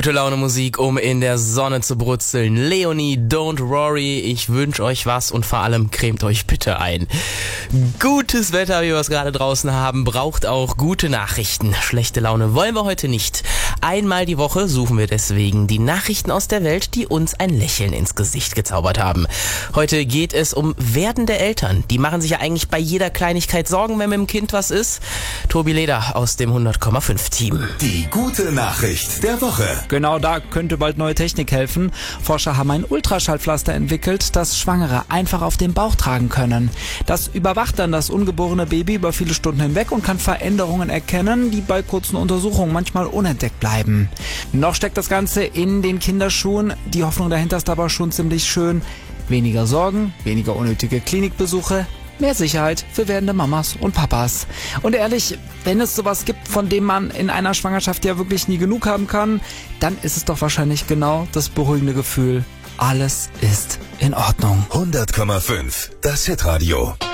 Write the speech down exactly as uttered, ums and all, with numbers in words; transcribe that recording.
Gute Laune Musik, um in der Sonne zu brutzeln. Leonie, Don't Worry, ich wünsche euch was und vor allem cremt euch bitte ein. Gutes Wetter, wie wir es gerade draußen haben, braucht auch gute Nachrichten. Schlechte Laune wollen wir heute nicht. Einmal die Woche suchen wir deswegen die Nachrichten aus der Welt, die uns ein Lächeln ins Gesicht gezaubert haben. Heute geht es um werdende Eltern. Die machen sich ja eigentlich bei jeder Kleinigkeit Sorgen, wenn mit dem Kind was ist. Tobi Leder aus dem hundert Komma fünf Team. Die gute Nachricht der Woche. Genau, da könnte bald neue Technik helfen. Forscher haben ein Ultraschallpflaster entwickelt, das Schwangere einfach auf dem Bauch tragen können. Das überwacht dann das ungeborene Baby über viele Stunden hinweg und kann Veränderungen erkennen, die bei kurzen Untersuchungen manchmal unentdeckt bleiben. Noch steckt das Ganze in den Kinderschuhen. Die Hoffnung dahinter ist aber schon ziemlich schön. Weniger Sorgen, weniger unnötige Klinikbesuche, mehr Sicherheit für werdende Mamas und Papas. Und ehrlich, wenn es sowas gibt, von dem man in einer Schwangerschaft ja wirklich nie genug haben kann, dann ist es doch wahrscheinlich genau das beruhigende Gefühl. Alles ist in Ordnung. hundert Komma fünf, das Hitradio.